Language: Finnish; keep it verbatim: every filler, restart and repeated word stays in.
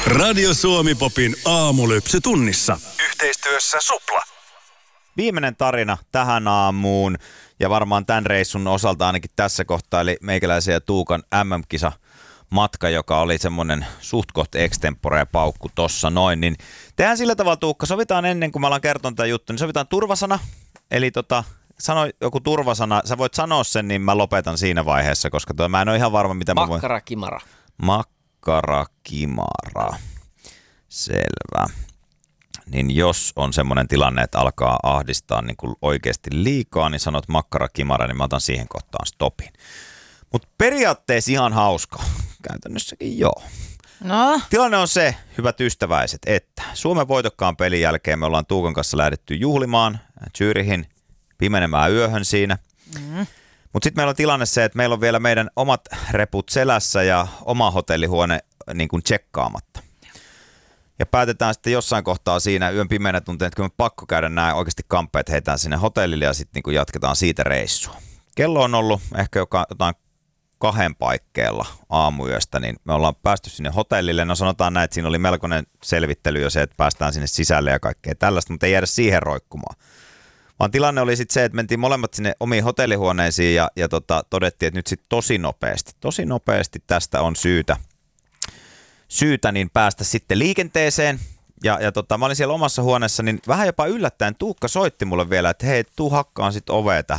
Radio Suomi Popin aamulypsy tunnissa. Yhteistyössä Supla. Viimeinen tarina tähän aamuun ja varmaan tämän reissun osalta ainakin tässä kohtaa, eli meikäläisen ja Tuukan M M-kisa matka, joka oli semmoinen suht koht extempore paukku tossa noin, niin tehdään sillä tavalla, Tuukka, sovitaan ennen kuin mä alan kertoa tätä juttu, niin sovitaan turvasana, eli tota, sano joku turvasana, sä voit sanoa sen, niin mä lopetan siinä vaiheessa, koska toi, mä en ole ihan varma, mitä mä voin. Makkarakimara. Makkarakimara. Selvä. Niin jos on semmoinen tilanne, että alkaa ahdistaa niin kuin oikeasti liikaa, niin sanot makkarakimara, niin mä otan siihen kohtaan stopin. Mutta periaatteessa ihan hauska. Käytännössäkin joo. No. Tilanne on se, hyvät ystäväiset, että Suomen voitokkaan pelin jälkeen me ollaan Tuukan kanssa lähdetty juhlimaan Zürihin pimenemään yöhön siinä. Mm. Mutta sitten meillä on tilanne se, että meillä on vielä meidän omat reput selässä ja oma hotellihuone niin kuin tsekkaamatta. Ja päätetään sitten jossain kohtaa siinä yön pimeänä tunteen, että kyllä me pakko käydä nämä oikeasti kamppeet, heitään sinne hotellille ja sitten niin jatketaan siitä reissua. Kello on ollut ehkä jotain kahden paikkeilla aamuyöstä, niin me ollaan päästy sinne hotellille. No sanotaan näin, että siinä oli melkoinen selvittely jo se, että päästään sinne sisälle ja kaikkea tällaista, mutta ei jäädä siihen roikkumaan. Vaan tilanne oli sitten se, että mentiin molemmat sinne omiin hotellihuoneisiin ja, ja tota, todettiin, että nyt sitten tosi nopeasti, tosi nopeasti tästä on syytä, syytä niin päästä sitten liikenteeseen. Ja, ja tota, mä olin siellä omassa huoneessa, niin vähän jopa yllättäen Tuukka soitti mulle vielä, että hei, tuu hakkaan sitten ovea tähän